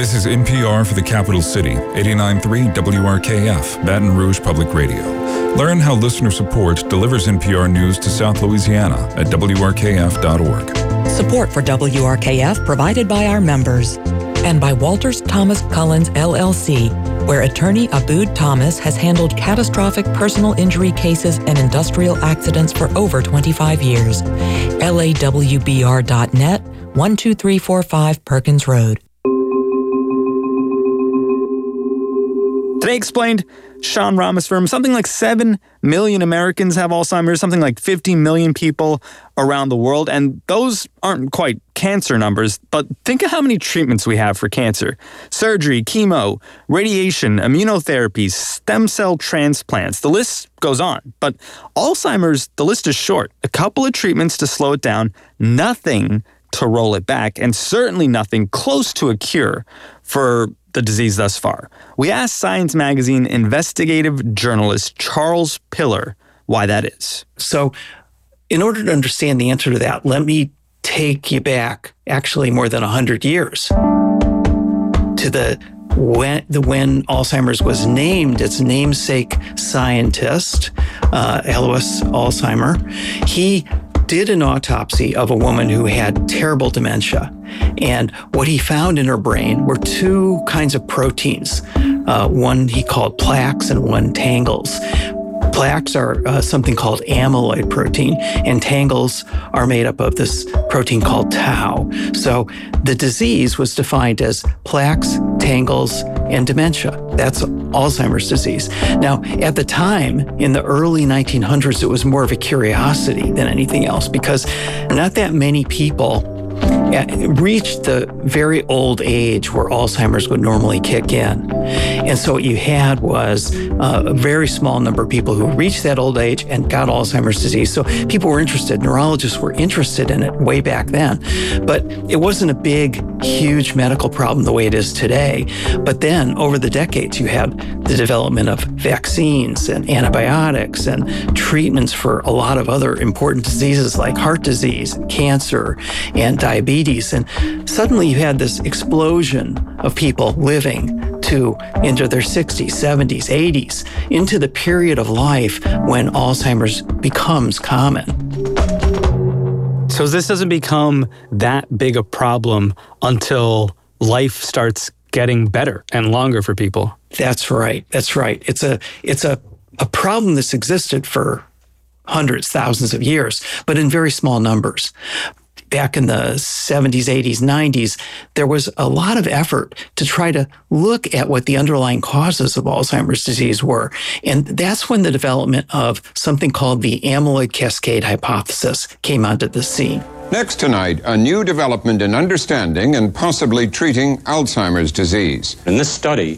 This is NPR for the capital city, 89.3 WRKF, Baton Rouge Public Radio. Learn how listener support delivers NPR news to South Louisiana at WRKF.org. Support for WRKF provided by our members and by Walters Thomas Cullins, LLC, where attorney Abood Thomas has handled catastrophic personal injury cases and industrial accidents for over 25 years. LAWBR.net, 12345 Perkins Road. Today Explained, Sean Rameswaram. Something like 7 million Americans have Alzheimer's, something like 50 million people around the world, and those aren't quite cancer numbers, but think of how many treatments we have for cancer. Surgery, chemo, radiation, immunotherapy, stem cell transplants. The list goes on, but Alzheimer's, the list is short. A couple of treatments to slow it down, nothing to roll it back, and certainly nothing close to a cure for the disease thus far. We asked Science Magazine investigative journalist Charles Piller why that is. So in order to understand the answer to that, let me take you back actually more than 100 years to when Alzheimer's was named. Its namesake scientist, Alois Alzheimer, he did an autopsy of a woman who had terrible dementia. And what he found in her brain were two kinds of proteins. One he called plaques and one tangles. Plaques are something called amyloid protein, and tangles are made up of this protein called tau. So the disease was defined as plaques, tangles, and dementia. That's Alzheimer's disease. Now, at the time, in the early 1900s, it was more of a curiosity than anything else because not that many people reached the very old age where Alzheimer's would normally kick in. And so what you had was a very small number of people who reached that old age and got Alzheimer's disease. So people were interested, neurologists were interested in it way back then. But it wasn't a big, huge medical problem the way it is today. But then over the decades, you had the development of vaccines and antibiotics and treatments for a lot of other important diseases like heart disease, cancer, and diabetes. And suddenly you had this explosion of people living into their 60s, 70s, 80s, into the period of life when Alzheimer's becomes common. So this doesn't become that big a problem until life starts getting better and longer for people. That's right. That's right. It's a problem that's existed for hundreds, thousands of years, but in very small numbers. Back in the 70s, 80s, 90s, there was a lot of effort to try to look at what the underlying causes of Alzheimer's disease were. And that's when the development of something called the amyloid cascade hypothesis came onto the scene. Next tonight, a new development in understanding and possibly treating Alzheimer's disease. In this study,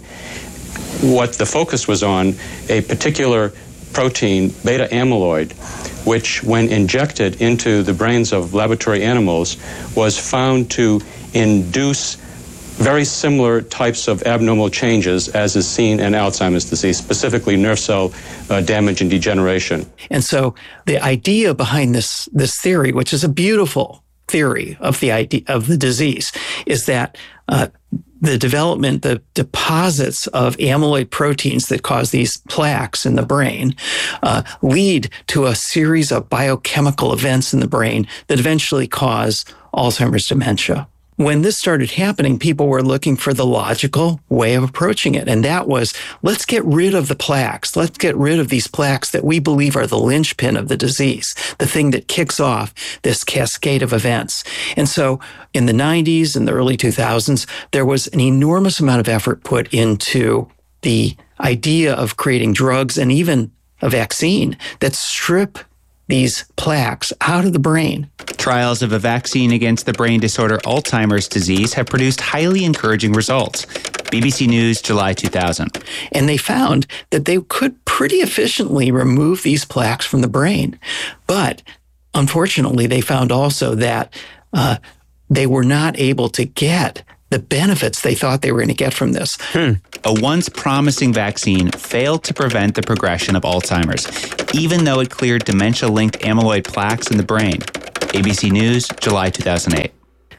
what the focus was on a particular protein, beta amyloid, which when injected into the brains of laboratory animals was found to induce very similar types of abnormal changes as is seen in Alzheimer's disease, specifically nerve cell damage and degeneration. And so the idea behind this theory, which is a beautiful theory of the disease, is that the development, the deposits of amyloid proteins that cause these plaques in the brain lead to a series of biochemical events in the brain that eventually cause Alzheimer's dementia. When this started happening, people were looking for the logical way of approaching it. And that was, let's get rid of the plaques. Let's get rid of these plaques that we believe are the linchpin of the disease, the thing that kicks off this cascade of events. And so in the 90s and the early 2000s, there was an enormous amount of effort put into the idea of creating drugs and even a vaccine that strip these plaques out of the brain. Trials of a vaccine against the brain disorder Alzheimer's disease have produced highly encouraging results. BBC News, July 2000. And they found that they could pretty efficiently remove these plaques from the brain. But unfortunately, they found also that they were not able to get the benefits they thought they were going to get from this. A once promising vaccine failed to prevent the progression of Alzheimer's, even though it cleared dementia-linked amyloid plaques in the brain. ABC News, July 2008.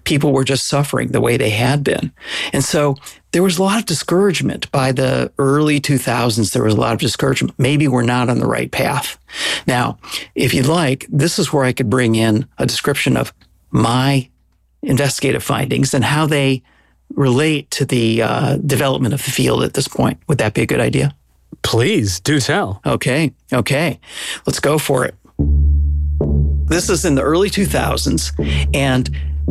people were just suffering the way they had been. And so there was a lot of discouragement. By the early 2000s, there was a lot of discouragement. Maybe we're not on the right path. Now, if you'd like, this is where I could bring in a description of my investigative findings and how they relate to the development of the field at this point. Would that be a good idea? Please, do tell. Okay. Let's go for it. This is in the early 2000s, and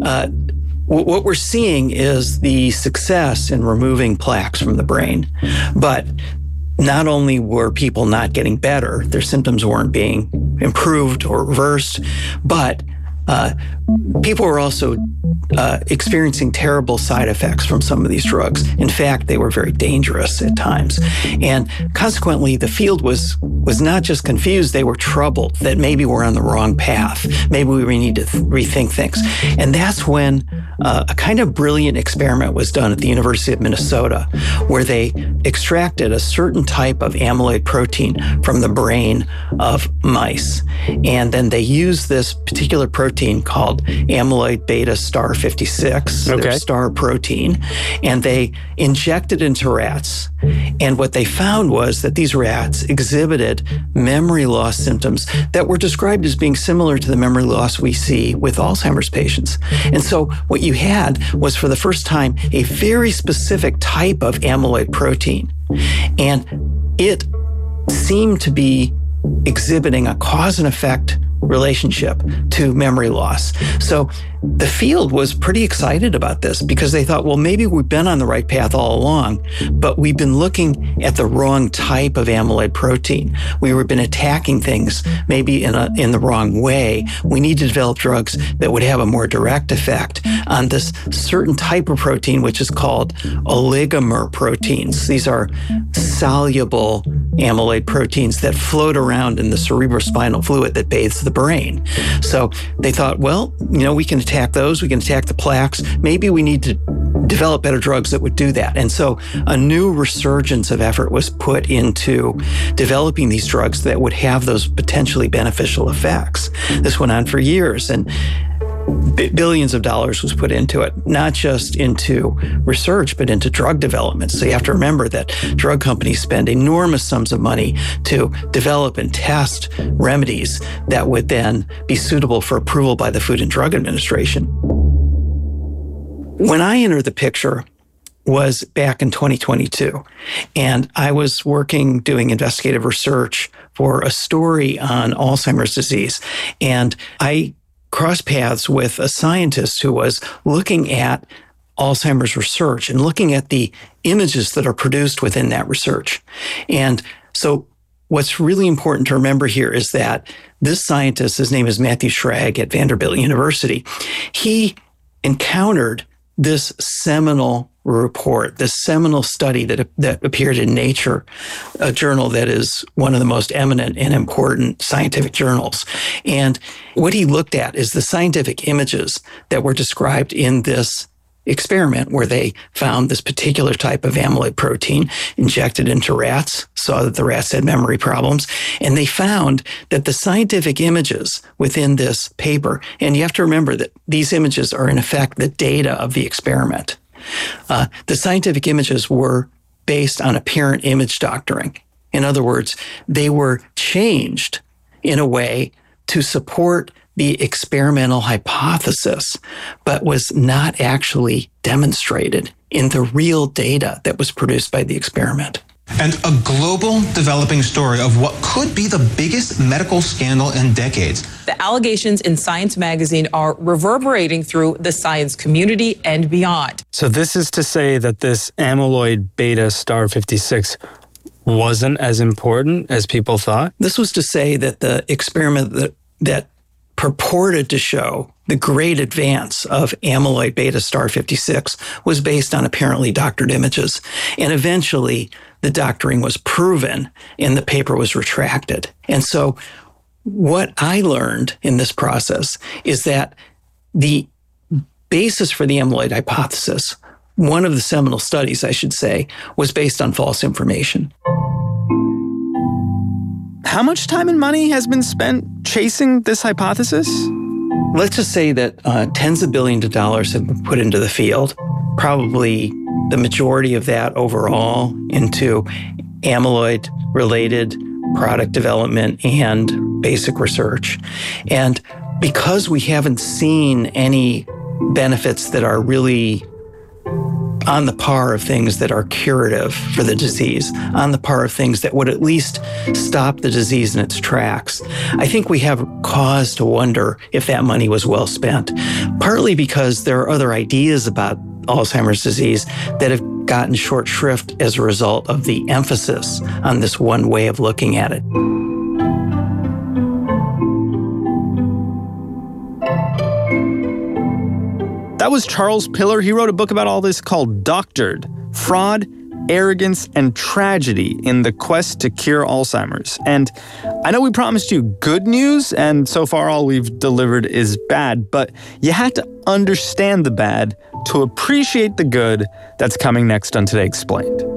what we're seeing is the success in removing plaques from the brain. But not only were people not getting better, their symptoms weren't being improved or reversed, but people were also experiencing terrible side effects from some of these drugs. In fact, they were very dangerous at times. And consequently, the field was not just confused, they were troubled that maybe we're on the wrong path. Maybe we need to rethink things. And that's when a kind of brilliant experiment was done at the University of Minnesota, where they extracted a certain type of amyloid protein from the brain of mice. And then they used this particular protein called amyloid beta star 56, their star protein, and they injected into rats. And what they found was that these rats exhibited memory loss symptoms that were described as being similar to the memory loss we see with Alzheimer's patients. And so what you had was, for the first time, a very specific type of amyloid protein. And it seemed to be exhibiting a cause and effect relationship to memory loss. So the field was pretty excited about this because they thought, well, maybe we've been on the right path all along, but we've been looking at the wrong type of amyloid protein. We've been attacking things maybe in the wrong way. We need to develop drugs that would have a more direct effect on this certain type of protein, which is called oligomer proteins. These are soluble amyloid proteins that float around in the cerebrospinal fluid that bathes the brain. So they thought, well, we can attack those, we can attack the plaques. Maybe we need to develop better drugs that would do that. And so a new resurgence of effort was put into developing these drugs that would have those potentially beneficial effects. This went on for years, and billions of dollars was put into it, not just into research, but into drug development. So you have to remember that drug companies spend enormous sums of money to develop and test remedies that would then be suitable for approval by the Food and Drug Administration. When I entered the picture was back in 2022, and I was doing investigative research for a story on Alzheimer's disease, and I crossed paths with a scientist who was looking at Alzheimer's research and looking at the images that are produced within that research. And so what's really important to remember here is that this scientist, his name is Matthew Schrag at Vanderbilt University, he encountered this seminal report, this seminal study that appeared in Nature, a journal that is one of the most eminent and important scientific journals. And what he looked at is the scientific images that were described in this experiment, where they found this particular type of amyloid protein injected into rats, saw that the rats had memory problems, and they found that the scientific images within this paper, and you have to remember that these images are in effect the data of the experiment. The scientific images were based on apparent image doctoring. In other words, they were changed in a way to support the experimental hypothesis, but was not actually demonstrated in the real data that was produced by the experiment. And a global developing story of what could be the biggest medical scandal in decades. The allegations in Science magazine are reverberating through the science community and beyond. So this is to say that this amyloid beta star 56 wasn't as important as people thought? This was to say that the experiment that purported to show the great advance of amyloid beta star 56 was based on apparently doctored images. And eventually, the doctoring was proven and the paper was retracted. And so what I learned in this process is that the basis for the amyloid hypothesis, one of the seminal studies, I should say, was based on false information. How much time and money has been spent chasing this hypothesis? let's just say that tens of billions of dollars have been put into the field, probably the majority of that overall into amyloid-related product development and basic research. And because we haven't seen any benefits that are really on the par of things that are curative for the disease, on the par of things that would at least stop the disease in its tracks, I think we have cause to wonder if that money was well spent. Partly because there are other ideas about Alzheimer's disease that have gotten short shrift as a result of the emphasis on this one way of looking at it. That was Charles Piller. He wrote a book about all this called Doctored: Fraud, Arrogance, and Tragedy in the Quest to Cure Alzheimer's. And I know we promised you good news, and so far all we've delivered is bad, but you had to understand the bad to appreciate the good that's coming next on Today Explained.